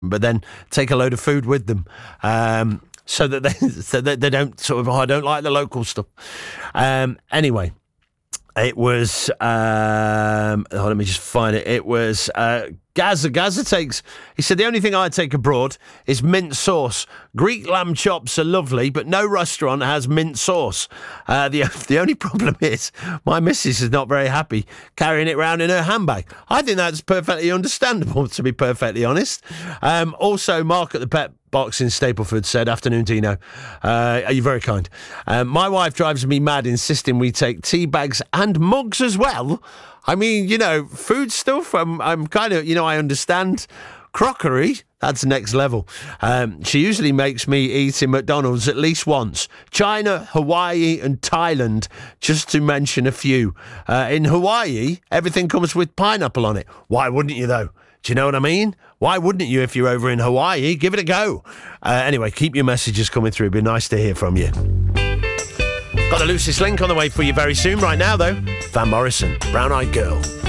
but then take a load of food with them. So that they don't sort of, I don't like the local stuff. Anyway, it was, let me just find it. It was Gaza takes, he said, the only thing I take abroad is mint sauce. Greek lamb chops are lovely, but no restaurant has mint sauce. The only problem is my missus is not very happy carrying it around in her handbag. I think that's perfectly understandable, to be perfectly honest. Also, Mark at the Pet Box in Stapleford said, afternoon, Dino. Are you very kind? My wife drives me mad insisting we take tea bags and mugs as well. I mean, food stuff, I'm kind of, I understand. Crockery, that's next level. She usually makes me eat in McDonald's at least once. China, Hawaii and Thailand, just to mention a few. In Hawaii, everything comes with pineapple on it. Why wouldn't you, though? Do you know what I mean? Why wouldn't you if you're over in Hawaii? Give it a go. Anyway, keep your messages coming through. It'd be nice to hear from you. Got the Lucis Link on the way for you very soon. Right now, though, Van Morrison, Brown Eyed Girl.